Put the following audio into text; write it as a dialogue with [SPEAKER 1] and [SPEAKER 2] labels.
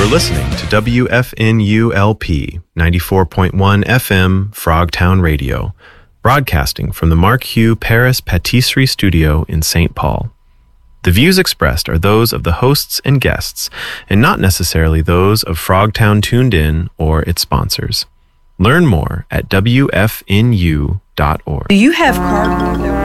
[SPEAKER 1] You're listening to WFNULP 94.1 FM Frogtown Radio, broadcasting from the Mark Hugh Paris Patisserie Studio in St. Paul. The views expressed are those of the hosts and guests, and not necessarily those of Frogtown Tuned In or its sponsors. Learn more at WFNU.org.
[SPEAKER 2] Do you have cardboard?